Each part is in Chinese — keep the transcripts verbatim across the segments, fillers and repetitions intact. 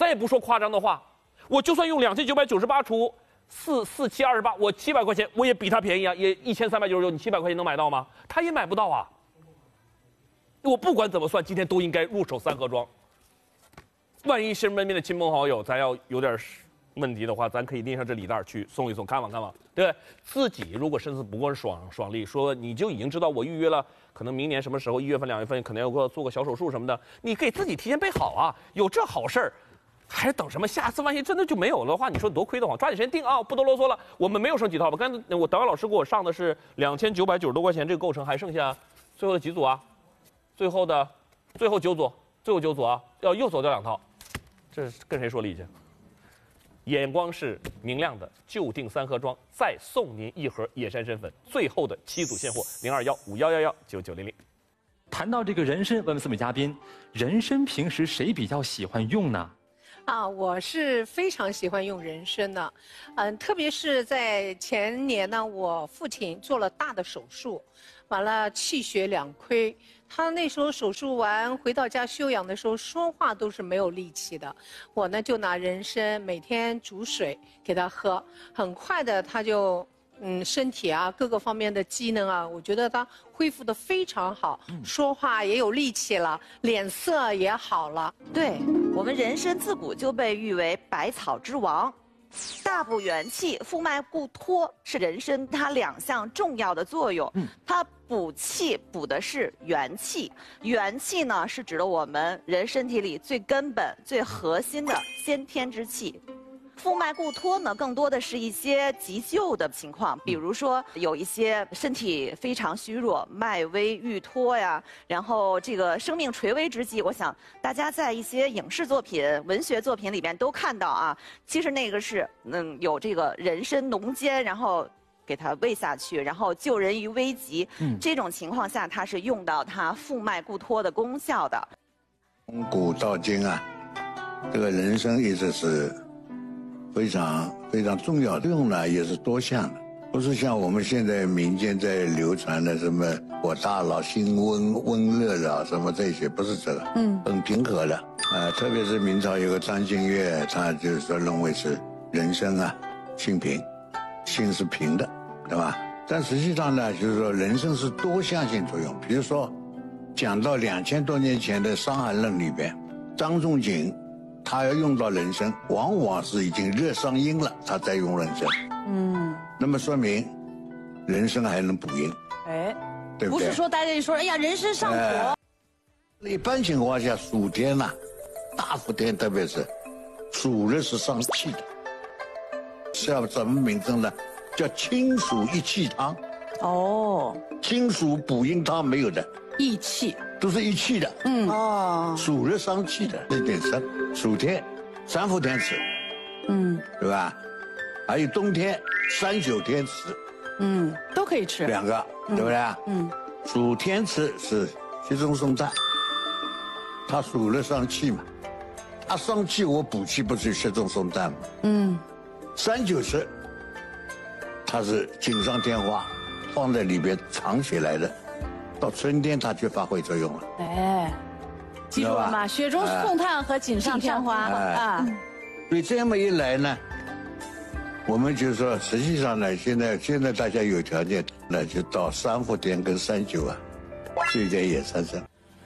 也不说夸张的话，我就算用两千九百九十八除四四七二十八，我七百块钱我也比他便宜啊，也一千三百九十九，你七百块钱能买到吗？他也买不到啊。我不管怎么算，今天都应该入手三盒装。万一身边的亲朋好友咱要有点问题的话，咱可以拎上这礼袋去送一送，看望看望，对不对？自己如果身子不够爽爽利，说你就已经知道我预约了，可能明年什么时候一月份、两月份可能要给我做个小手术什么的，你给自己提前备好啊，有这好事儿。还等什么？下次万一真的就没有了的话，你说多亏得慌！抓紧时间定啊，不多啰嗦了。我们没有剩几套吧？刚才我导演老师给我上的是两千九百九十多块钱，这个构成还剩下最后的几组啊？最后的最后九组，最后九组啊，要又走掉两套，这是跟谁说理去？眼光是明亮的，就定三盒装，再送您一盒野山参粉，最后的七组现货，零二幺五幺幺幺九九零零。 谈到这个人参，问问四位嘉宾，人参平时谁比较喜欢用呢？ 啊，我是非常喜欢用人参的，嗯，特别是在前年呢，我父亲做了大的手术，完了气血两亏，他那时候手术完回到家休养的时候，说话都是没有力气的。我呢就拿人参每天煮水给他喝，很快的他就嗯身体啊各个方面的机能啊，我觉得他恢复得非常好，说话也有力气了，脸色也好了。 对，我们人参自古就被誉为百草之王。大补元气、复脉固脱是人参它两项重要的作用。嗯，它补气补的是元气，元气呢是指的我们人身体里最根本、最核心的先天之气。复脉固脱呢，更多的是一些急救的情况，比如说有一些身体非常虚弱、脉微欲脱呀，然后这个生命垂危之际，我想大家在一些影视作品、文学作品里边都看到啊，其实那个是嗯有这个人参浓煎，然后给它喂下去，然后救人于危急。嗯，这种情况下，它是用到它复脉固脱的功效的。 从古到今啊，这个人参一直是非常非常重要的，用呢也是多项的，不是像我们现在民间在流传的什么我大脑心温温热的什么这些，不是这个，嗯，很平和的，呃，特别是明朝有个张敬岳，他就是说认为是人参啊，性平，性是平的，对吧？但实际上呢，就是说人参是多项性作用，比如说讲到两千多年前的《伤寒论》里边，张仲景他要用到人参，往往是已经热伤阴了，他再用人参。嗯，那么说明人参还能补阴，哎，对不对？ 不是说大家一说，哎呀，人参上火。呃、 一般情况下，暑天呐、啊，大伏天特别是暑热是伤气的，是要什么名称呢？叫清暑益气汤。哦，清暑补阴汤没有的， 益气。 都是益气的，嗯哦，暑热伤气的这点参，暑天三伏天吃，嗯，对吧？还有冬天三九天吃， 嗯，都可以吃两个，对不对？嗯，暑天吃是雪中送炭，它暑热伤气嘛，它伤气我补气不是雪中送炭嘛，嗯，三九吃，它是锦上添花，放在里边藏起来的。到春天它就发挥作用了。哎， 记住了吗？雪中送炭和锦上添花啊。 所以这么一来呢，我们就说，实际上呢，现在现在大家有条件，那就到三伏天跟三九啊，吃一点野山参。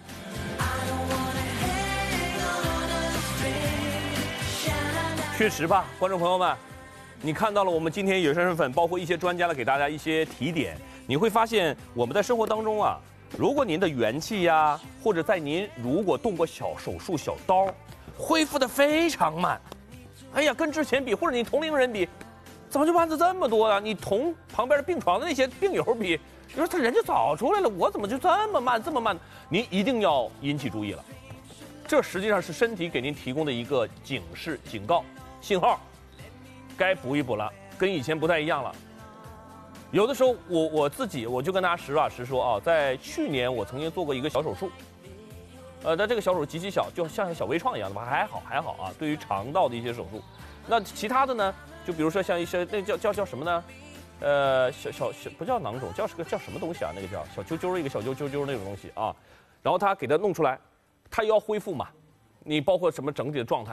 确实吧，观众朋友们，你看到了我们今天野山参粉，包括一些专家来给大家一些提点。你会发现，我们在生活当中啊，如果您的元气呀、啊，或者在您如果动过小手术、小刀，恢复的非常慢。哎呀，跟之前比，或者你同龄人比，怎么就慢的这么多啊？你同旁边的病床的那些病友比，你说他人就早出来了，我怎么就这么慢，这么慢？您一定要引起注意了。这实际上是身体给您提供的一个警示、警告信号，该补一补了，跟以前不太一样了。有的时候我我自己我就跟大家实话实说啊，在去年我曾经做过一个小手术，呃，但这个小手术极其小，就像小微创一样的吧，还好还好啊。对于肠道的一些手术，那其他的呢，就比如说像一些那叫叫叫什么呢？呃，小小小不叫囊肿，叫是个叫什么东西啊？那个叫小揪揪一个小揪揪揪那种东西啊。然后他给它弄出来，他又要恢复嘛，你包括什么整体的状态。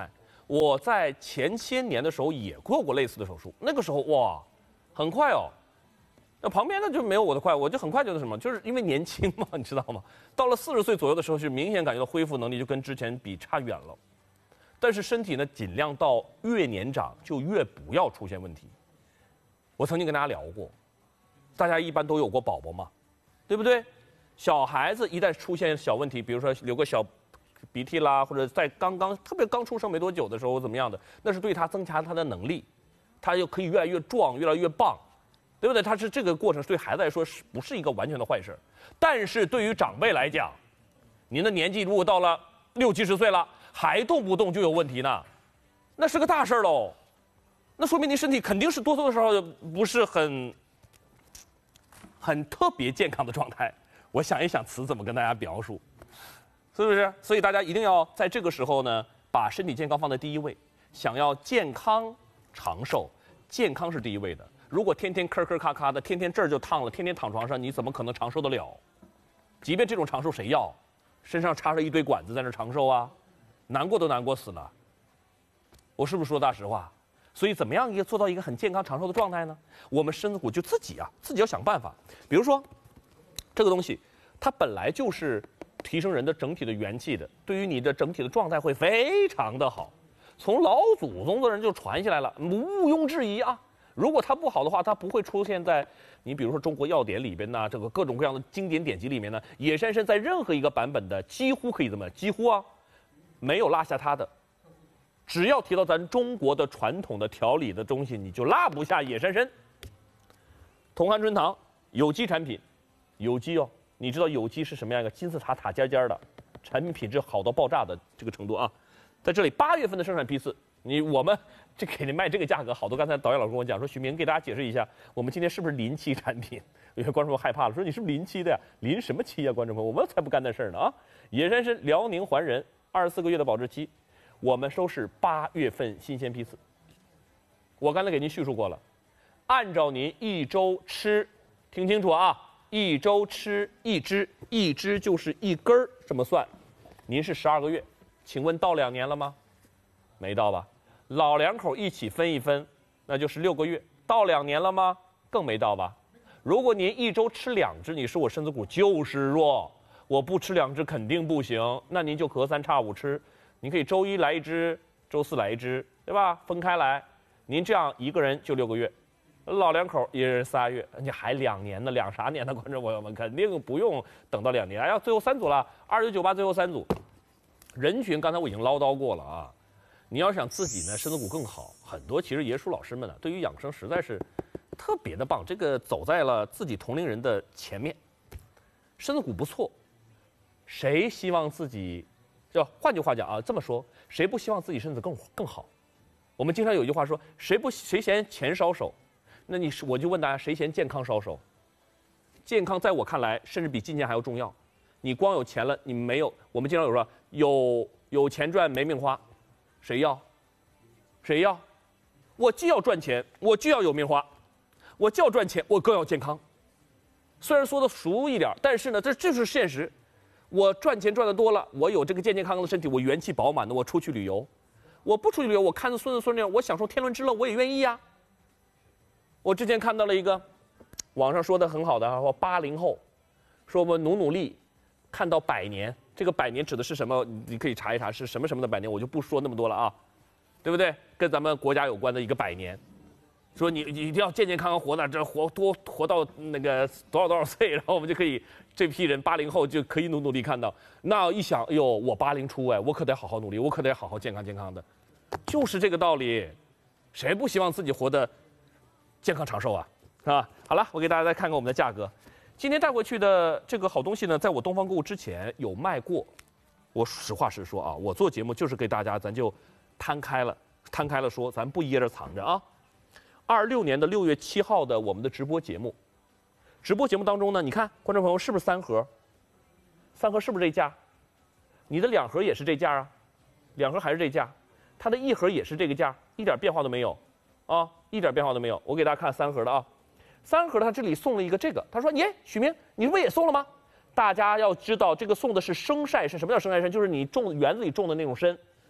我在前些年的时候也做过类似的手术，那个时候哇，很快哦。那旁边的就没有我的快，我就很快就是什么，就是因为年轻嘛，你知道吗？到了四十岁左右的时候，是明显感觉到恢复能力就跟之前比差远了。但是身体呢，尽量到越年长就越不要出现问题。我曾经跟大家聊过，大家一般都有过宝宝嘛，对不对？小孩子一旦出现小问题，比如说流个小鼻涕啦，或者在刚刚特别刚出生没多久的时候怎么样的，那是对他增强他的能力，他就可以越来越壮，越来越棒。对不对？它是这个过程，对孩子来说是不是一个完全的坏事？但是对于长辈来讲，您的年纪如果到了六七十岁了，还动不动就有问题呢，那是个大事喽。那说明您身体肯定是多多少少不是很很特别健康的状态。我想一想词怎么跟大家描述，是不是？所以大家一定要在这个时候呢，把身体健康放在第一位。想要健康长寿，健康是第一位的。如果天天磕磕咔咔的，天天这儿就烫了，天天躺床上，你怎么可能长寿得了？即便这种长寿谁要？身上插着一堆管子在那长寿啊，难过都难过死了。我是不是说大实话？所以怎么样一个做到一个很健康长寿的状态呢？我们身子骨就自己啊，自己要想办法。比如说，这个东西它本来就是提升人的整体的元气的，对于你的整体的状态会非常的好。从老祖宗的人就传下来了，毋庸置疑啊。如果它不好的话，它不会出现在你比如说中国药典里边呢，这个各种各样的经典典籍里面呢，野山参在任何一个版本的几乎可以这么几乎啊，没有落下它的。只要提到咱中国的传统的调理的东西，你就落不下野山参。同酣春堂有机产品，有机哦，你知道有机是什么样一个金字塔塔尖尖的，产品品质好到爆炸的这个程度啊。在这里八月份的生产批次，你我们这给你卖这个价格，好多刚才导演老师跟我讲说，许明给大家解释一下，我们今天是不是临期产品？有些观众朋友害怕了，说你是不是临期的呀？临什么期呀？观众朋友，我们才不干那事儿呢啊！野山参辽宁环仁二十四个月的保质期，我们收是八月份新鲜批次。我刚才给您叙述过了，按照您一周吃，听清楚啊，一周吃一支，一支就是一根儿，这么算，您是十二个月。请问到两年了吗？没到吧？老两口一起分一分，那就是六个月。到两年了吗？更没到吧？如果您一周吃两支，你说我身子骨就是弱，我不吃两支肯定不行，那您就隔三差五吃。您可以周一来一支，周四来一支，对吧？分开来，您这样一个人就六个月，老两口一人仨月，你还两年呢？两啥年呢？观众朋友们肯定不用等到两年。哎呀，最后三组了，二九九八最后三组。人群刚才我已经唠叨过了啊，你要想自己呢身子骨更好，很多其实爷叔老师们呢对于养生实在是特别的棒，这个走在了自己同龄人的前面，身子骨不错，谁希望自己，就换句话讲啊，这么说，谁不希望自己身子更更好？我们经常有一句话说，谁不谁嫌钱烧手？那你我就问大家，谁嫌健康烧手？健康在我看来，甚至比金钱还要重要。你光有钱了，你没有，我们经常有说有有钱赚没命花，谁要？谁要？我既要赚钱，我就要有命花，我既要赚钱，我更要健康。虽然说的俗一点，但是呢，这就是现实。我赚钱赚得多了，我有这个健健康康的身体，我元气饱满的，我出去旅游。我不出去旅游，我看着孙子孙女，我享受天伦之乐，我也愿意呀。我之前看到了一个网上说的很好的，说八零后，说我们努努力。看到百年，这个百年指的是什么？你可以查一查是什么什么的百年，我就不说那么多了啊，对不对？跟咱们国家有关的一个百年，说你你一定要健健康康活的，这活多活到那个多少多少岁，然后我们就可以这批人八零后就可以努努力看到。那一想，哎呦，我八零初哎，我可得好好努力，我可得好好健康健康的，就是这个道理。谁不希望自己活得健康长寿啊？是吧？好了，我给大家再看看我们的价格。今天带回去的这个好东西呢，在我东方购物之前有卖过。我实话实说啊，我做节目就是给大家，咱就摊开了，摊开了说，咱不掖着藏着啊。二六年的六月七号的我们的直播节目，直播节目当中呢，你看观众朋友是不是三盒？三盒是不是这价？你的两盒也是这价啊，两盒还是这价，它的一盒也是这个价，一点变化都没有，啊，一点变化都没有。我给大家看三盒的啊。三盒他这里送了一个这个，他说：“耶，许明，你不也送了吗？”大家要知道，这个送的是生晒参。什么叫生晒参？就是你种园子里种的那种参，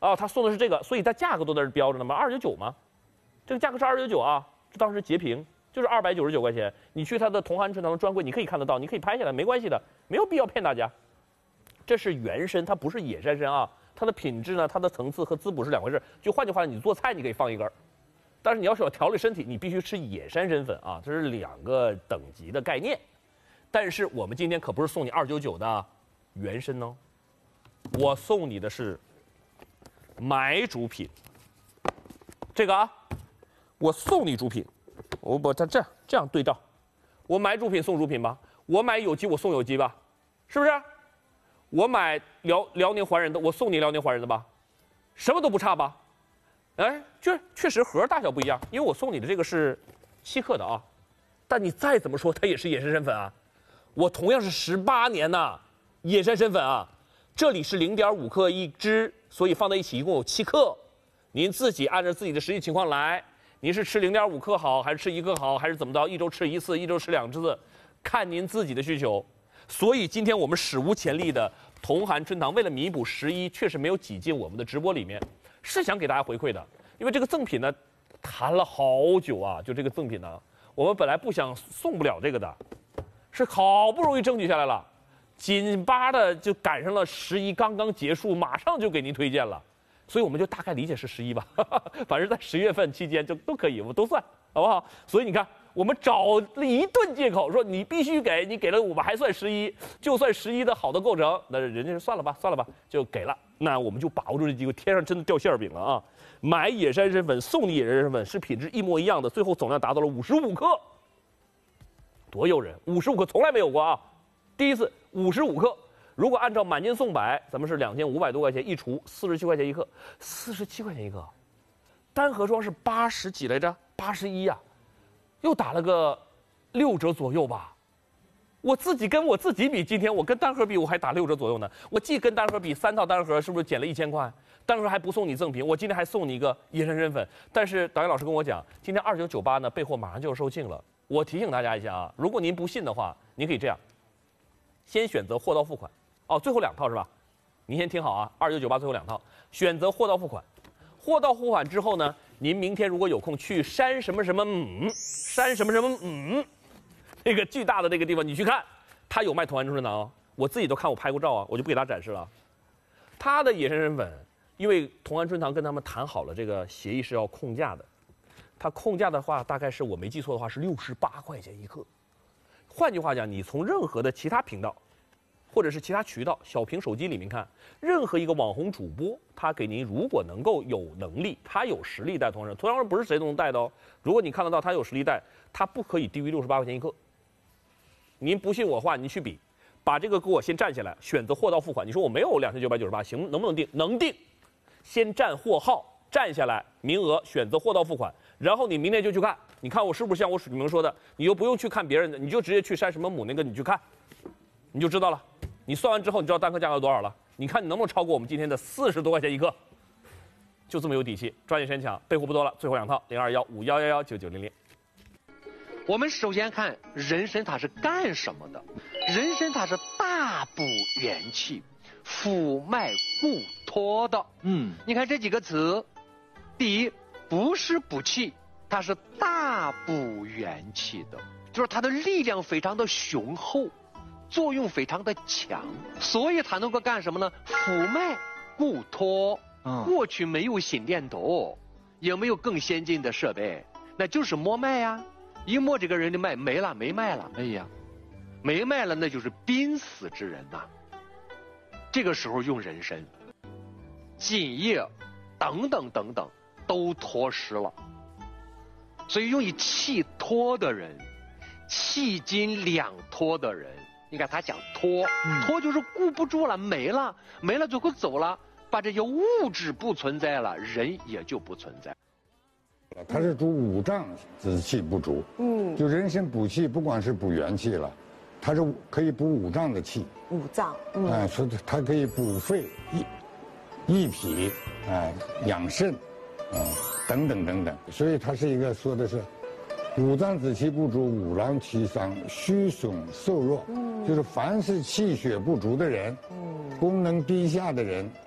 啊，他送的是这个，所以它价格都在这标着呢嘛，二九九嘛，这个价格是二九九啊，这当时截屏就是二百九十九块钱。你去它的同涵春堂的专柜，你可以看得到，你可以拍下来，没关系的，没有必要骗大家。这是原参，它不是野山参啊，它的品质呢，它的层次和滋补是两回事。就换句话，你做菜你可以放一根，但是你要是要调理身体，你必须吃野山参粉啊，这是两个等级的概念。但是我们今天可不是送你二九九的原参哦，我送你的是买主品。这个啊，我送你主品，我不它这样这样对照，我买主品送主品吧，我买有机我送有机吧，是不是？我买辽辽宁环仁的，我送你辽宁环仁的吧，什么都不差吧？哎，确确实盒大小不一样，因为我送你的这个是七克的啊，但你再怎么说它也是野山参粉啊，我同样是十八年呐，野山参粉啊，这里是零点五克一支，所以放在一起一共有七克，您自己按照自己的实际情况来，您是吃零点五克好，还是吃一克好，还是怎么着？一周吃一次，一周吃两次，看您自己的需求。所以今天我们史无前例的同涵春堂，为了弥补十一确实没有挤进我们的直播里面，是想给大家回馈的。因为这个赠品呢，谈了好久啊，就这个赠品呢，我们本来不想送不了这个的，是好不容易争取下来了，紧巴的就赶上了十一刚刚结束，马上就给您推荐了，所以我们就大概理解是十一吧，反正在十月份期间就都可以，我们都算，好不好？所以你看。我们找了一顿借口，说你必须给，你给了我们还算十一，就算十一的好的构成，那人家算了吧，算了吧，就给了。那我们就把握住这机会，天上真的掉馅饼了啊！买野山参粉送你野山参粉，是品质一模一样的，最后总量达到了五十五克，多诱人！五十五克从来没有过啊，第一次五十五克。如果按照满斤送百，咱们是两千五百多块钱一锄，四十七块钱一克，四十七块钱一克，单盒装是八十几来着，八十一呀。又打了个六折左右吧，我自己跟我自己比，今天我跟单盒比，我还打六折左右呢。我既跟单盒比，三套单盒是不是减了一千块？单盒还不送你赠品，我今天还送你一个野山参粉。但是导演老师跟我讲，今天二九九八呢备货马上就要售罄了。我提醒大家一下啊，如果您不信的话，您可以这样，先选择货到付款。哦，最后两套是吧？您先听好啊，二九九八最后两套，选择货到付款。货到付款之后呢，您明天如果有空去山什么什么嗯，山什么什么嗯，那个巨大的那个地方你去看，他有卖同涵春堂哦，我自己都看我拍过照啊，我就不给大家展示了。他的野山参粉，因为同涵春堂跟他们谈好了这个协议是要控价的，他控价的话大概是我没记错的话是六十八块钱一克。换句话讲，你从任何的其他频道。或者是其他渠道，小屏手机里面看，任何一个网红主播，他给您如果能够有能力，他有实力带同仁，同样不是谁都能带的哦。如果你看得到他有实力带，他不可以低于六十八块钱一克。您不信我话，您去比，把这个给我先占下来，选择货到付款。你说我没有两千九百九十八，行，能不能定？能定，先占货号，占下来名额，选择货到付款，然后你明天就去看，你看我是不是像我水明说的，你就不用去看别人的，你就直接去山什么母那个你去看，你就知道了。你算完之后，你知道单颗价格多少了？你看你能不能超过我们今天的四十多块钱一克？就这么有底气，抓紧时间抢，备货不多了，最后两套零二幺五幺幺幺九九零零。 我们首先看人参它是干什么的？人参它是大补元气、辅脉固脱的。嗯，你看这几个词，第一不是补气，它是大补元气的，就是它的力量非常的雄厚。作用非常的强，所以它能够干什么呢？辅脉固脱。嗯，过去没有心电图，也没有更先进的设备，那就是摸脉呀、啊。一摸这个人的脉没了，没脉了，哎呀，没脉了，那就是濒死之人呐、啊。这个时候用人参、津液等等等等都脱失了，所以用以气脱的人，气津两脱的人。你看他讲脱，脱就是固不住了，没了，没了，最后走了，把这些物质不存在了，人也就不存在。 它是主五脏之气不足，嗯，就人参补气，不光是补元气了，它是可以补五脏的气。 五脏，嗯， 哎，说它可以补肺、益益脾，哎，养肾，啊，等等等等，所以它是一个说的是。五脏之气不足，五脏气伤，虚损瘦弱。嗯，就是凡是气血不足的人，嗯，功能低下的人，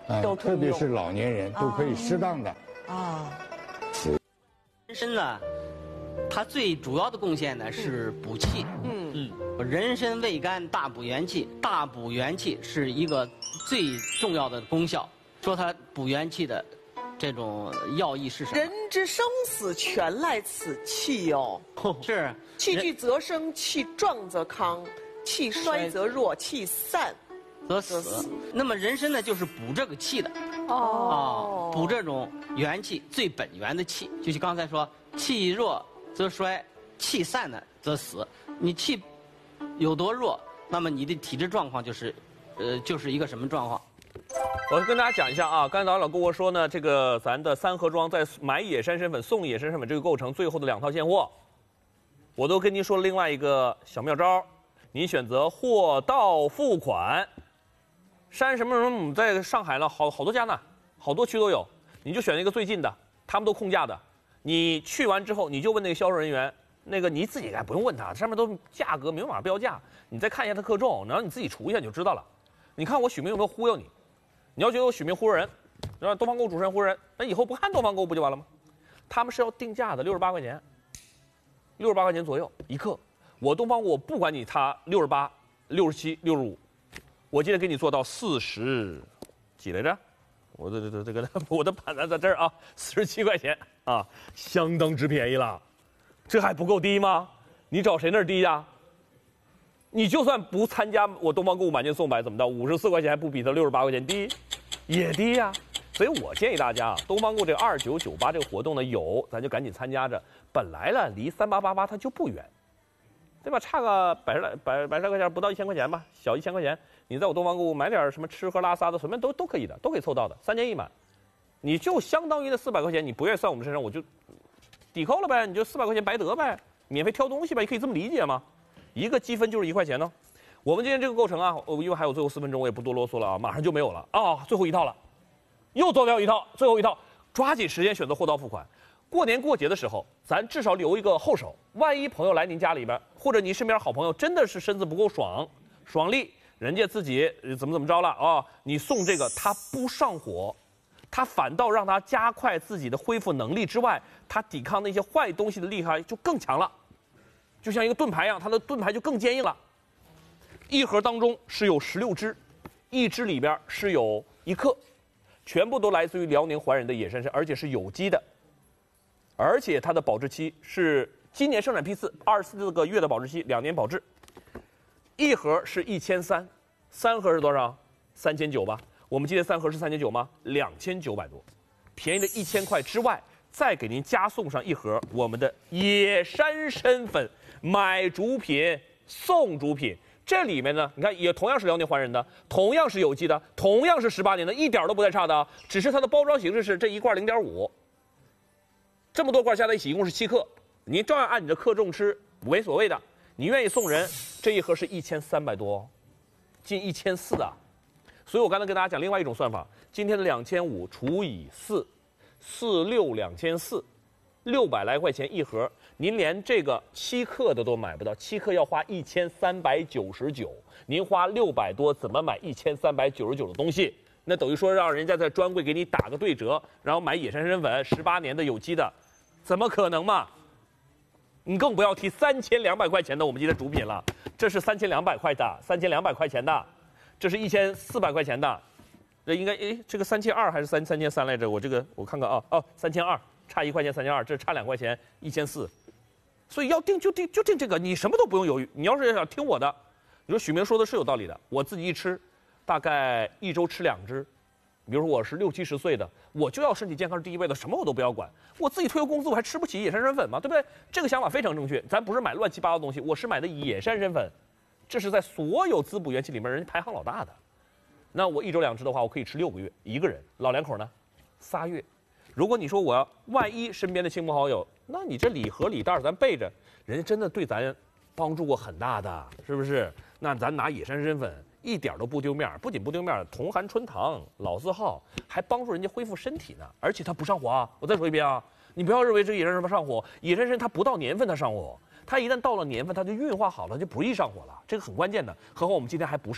啊，特别是老年人都可以适当的啊。人参呢，它最主要的贡献呢是补气。嗯嗯，人参味甘，大补元气，大补元气是一个最重要的功效。说它补元气的这种药意是什么？ 人之生死全赖此气哟。 是， 气聚则生，气壮则康，气衰则弱，气散则死。那么人参呢，就是补这个气的。哦。啊，补这种元气最本源的气，就是刚才说，气弱则衰，气散呢则死。你气有多弱，那么你的体质状况就是，呃，就是一个什么状况？ 我跟大家讲一下啊，刚才导演老跟我说呢，这个咱的三盒装在买野山参粉送野山参粉这个构成最后的两套现货，我都跟您说了另外一个小妙招，您选择货到付款。山什么什么在上海呢，好好多家呢，好多区都有，你就选一个最近的，他们都控价的。你去完之后，你就问那个销售人员，那个你自己哎不用问他，上面都价格明码标价，你再看一下它克重，然后你自己除一下你就知道了。你看我许明有没有忽悠你？你要觉得我许明忽悠人，让东方购物主持人忽悠人，那以后不看东方购物不就完了吗？他们是要定价的，六十八块钱，六十八块钱左右一克。我东方购物不管你它六十八、六十七、六十五，我今天给你做到四十几来着？我的这这这个我的盘子在这儿啊，四十七块钱啊，相当之便宜了，这还不够低吗？你找谁那儿低呀？你就算不参加我东方购物买件送百，怎么着？五十四块钱还不比它六十八块钱低，也低呀。所以我建议大家啊，东方购这个二九九八这个活动呢有，咱就赶紧参加着。本来呢离三八八八它就不远，对吧？差个百十来百百十来块钱，不到一千块钱吧，小一千块钱，你在我东方购物买点什么吃喝拉撒的，随便都都可以的，都可以凑到的，三件一满，你就相当于那四百块钱，你不愿意算我们身上，我就抵扣了呗，你就四百块钱白得呗，免费挑东西呗，你可以这么理解吗？一个积分就是一块钱呢。我们今天这个构成啊，因为还有最后四分钟，我也不多啰嗦了啊，马上就没有了啊、哦，最后一套了，又做掉一套，最后一套，抓紧时间选择货到付款。过年过节的时候，咱至少留一个后手，万一朋友来您家里边，或者您身边好朋友真的是身子不够爽，爽利，人家自己怎么怎么着了啊、哦，你送这个他不上火，他反倒让他加快自己的恢复能力之外，他抵抗那些坏东西的厉害就更强了。就像一个盾牌一样，它的盾牌就更坚硬了。一盒当中是有十六支，一支里边是有一克，全部都来自于辽宁怀仁的野山参，而且是有机的，而且它的保质期是今年生产批次，二十四个月的保质期，两年保质。一盒是一千三，三盒是多少？三千九吧。我们今天三盒是三千九吗？两千九百多，便宜了一千块之外，再给您加送上一盒我们的野山参粉。买主品送主品，这里面呢，你看也同样是辽宁怀仁的，同样是有机的，同样是十八年的，一点都不带差的，只是它的包装形式是这一罐零点五，这么多罐加在一起一共是七克，您照样按你的克重吃，没所谓的。你愿意送人，这一盒是一千三百多，近一千四啊。所以我刚才跟大家讲另外一种算法，今天的两千五除以四，四六两千四，六百来块钱一盒。您连这个七克的都买不到，七克要花一千三百九十九，您花六百多，怎么买一千三百九十九的东西？那等于说让人家在专柜给你打个对折，然后买野山参粉十八年的有机的，怎么可能嘛？你更不要提三千两百块钱的我们今天主品了，这是三千两百块的，三千两百块钱的，这是一千四百块钱的，这应该诶，这个三千二还是三三千三来着？我这个我看看啊，哦，三千二，差一块钱三千二，这差两块钱一千四。所以要定就定就定这个，你什么都不用犹豫。你要是想听我的，你说许明说的是有道理的。我自己一吃，大概一周吃两只。比如说我是六七十岁的，我就要身体健康是第一位的，什么我都不要管。我自己退休工资我还吃不起野山参粉吗？对不对？这个想法非常正确。咱不是买乱七八糟的东西，我是买的野山参粉，这是在所有滋补元气里面人家排行老大的。那我一周两只的话，我可以吃六个月，一个人。老两口呢，仨月。如果你说我要万一身边的亲朋好友，那你这礼盒礼袋咱备着，人家真的对咱帮助过很大的，是不是？那咱拿野山参粉一点都不丢面，不仅不丢面，同含春糖、老字号，还帮助人家恢复身体呢，而且它不上火啊！我再说一遍啊，你不要认为这野山参上火，野山参它不到年份它上火，它一旦到了年份，它就运化好了，就不易上火了，这个很关键的。何况我们今天还不是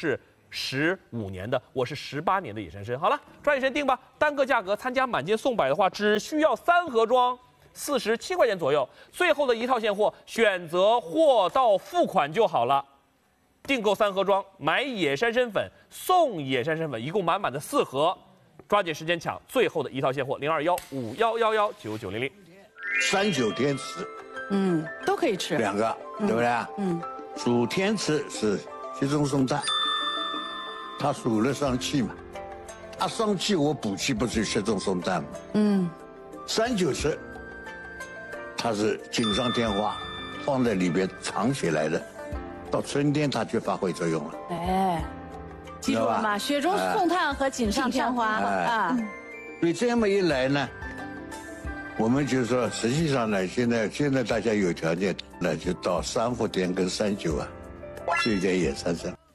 十五年的，我是十八年的野生参。好了，抓紧时间定吧。单个价格参加满减送百的话，只需要三盒装，四十七块钱左右。最后的一套现货，选择货到付款就好了。订购三盒装，买野山参粉送野山参粉，一共满满的四盒。抓紧时间抢最后的一套现货，零二幺五幺幺幺九九零零。 三九天池， 嗯，都可以吃。 两个，对不对？嗯。属天池是雪中送炭。他属了上气嘛，他上气我补气不是雪中送炭嘛？嗯，三九十，它是锦上添花，放在里边藏起来的，到春天它就发挥作用了。 哎，记住了吗？雪中送炭和锦上添花啊。 所以这么一来呢，我们就说，实际上呢，现在现在大家有条件，那就到三伏天跟三九啊，吃一点野山参。